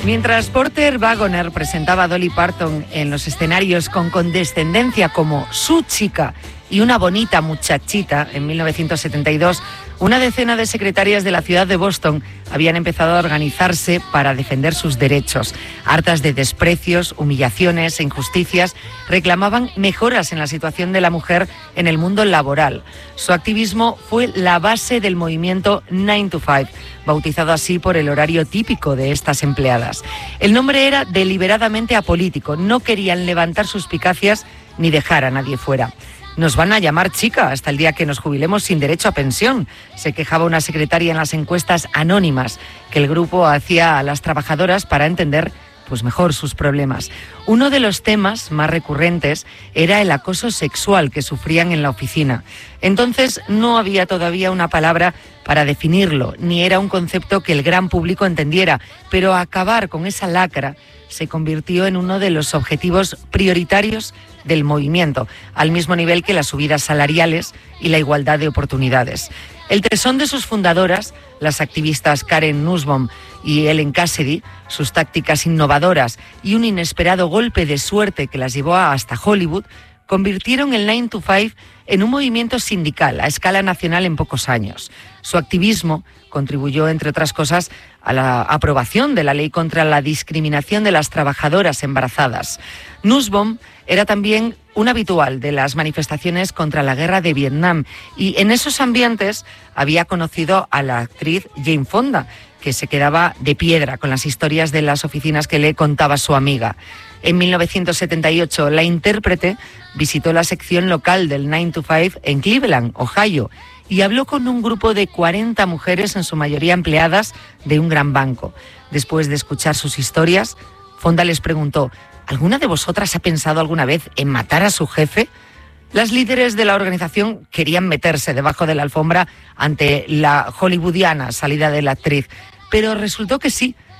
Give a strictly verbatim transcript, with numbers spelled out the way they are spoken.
Mientras Porter Wagoner presentaba a Dolly Parton en los escenarios con condescendencia como su chica y una bonita muchachita en mil novecientos setenta y dos, una decena de secretarias de la ciudad de Boston habían empezado a organizarse para defender sus derechos. Hartas de desprecios, humillaciones e injusticias, reclamaban mejoras en la situación de la mujer en el mundo laboral. Su activismo fue la base del movimiento nine to five, bautizado así por el horario típico de estas empleadas. El nombre era deliberadamente apolítico, no querían levantar suspicacias ni dejar a nadie fuera. Nos van a llamar chica hasta el día que nos jubilemos sin derecho a pensión, se quejaba una secretaria en las encuestas anónimas que el grupo hacía a las trabajadoras para entender pues mejor sus problemas. Uno de los temas más recurrentes era el acoso sexual que sufrían en la oficina. Entonces no había todavía una palabra para definirlo, ni era un concepto que el gran público entendiera, pero acabar con esa lacra se convirtió en uno de los objetivos prioritarios del movimiento, al mismo nivel que las subidas salariales y la igualdad de oportunidades. El tesón de sus fundadoras, las activistas Karen Nussbaum y Ellen Cassidy, sus tácticas innovadoras y un inesperado golpe de suerte que las llevó hasta Hollywood, convirtieron el nine to five en un movimiento sindical a escala nacional en pocos años. Su activismo contribuyó, entre otras cosas, a la aprobación de la ley contra la discriminación de las trabajadoras embarazadas. Nussbaum era también un habitual de las manifestaciones contra la guerra de Vietnam y en esos ambientes había conocido a la actriz Jane Fonda, que se quedaba de piedra con las historias de las oficinas que le contaba su amiga. En mil novecientos setenta y ocho, la intérprete visitó la sección local del nine to five en Cleveland, Ohio, y habló con un grupo de cuarenta mujeres, en su mayoría empleadas de un gran banco. Después de escuchar sus historias, Fonda les preguntó: ¿alguna de vosotras ha pensado alguna vez en matar a su jefe? Las líderes de la organización querían meterse debajo de la alfombra ante la hollywoodiana salida de la actriz, pero resultó que sí,